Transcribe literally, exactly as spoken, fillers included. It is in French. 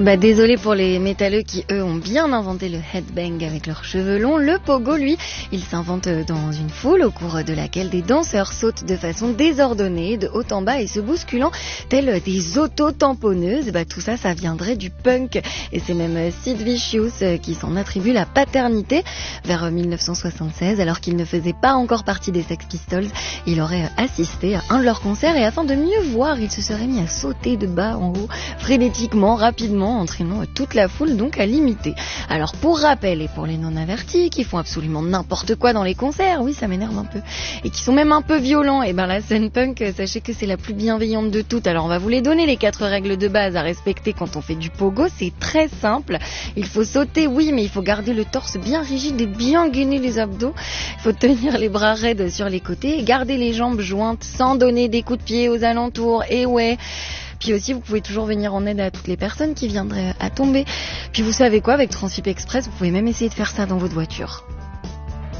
Bah désolé pour les métalleux qui eux ont bien inventé le headbang avec leurs cheveux longs. Le pogo lui, il s'invente dans une foule au cours de laquelle des danseurs sautent de façon désordonnée de haut en bas et se bousculant tels des auto-tamponneuses. Bah tout ça, ça viendrait du punk et c'est même Sid Vicious qui s'en attribue la paternité. Vers dix-neuf cent soixante-seize, alors qu'il ne faisait pas encore partie des Sex Pistols, il aurait assisté à un de leurs concerts et afin de mieux voir, il se serait mis à sauter de bas en haut frénétiquement, rapidement, entraînant toute la foule donc à l'imiter. Alors pour rappel et pour les non-avertis qui font absolument n'importe quoi dans les concerts, oui ça m'énerve un peu, et qui sont même un peu violents, et ben la scène punk, sachez que c'est la plus bienveillante de toutes. Alors on va vous les donner, les quatre règles de base à respecter quand on fait du pogo. C'est très simple, il faut sauter oui, mais il faut garder le torse bien rigide et bien gainer les abdos, il faut tenir les bras raides sur les côtés et garder les jambes jointes sans donner des coups de pied aux alentours, et ouais. Puis aussi, vous pouvez toujours venir en aide à toutes les personnes qui viendraient à tomber. Puis vous savez quoi, avec Transip Express, vous pouvez même essayer de faire ça dans votre voiture.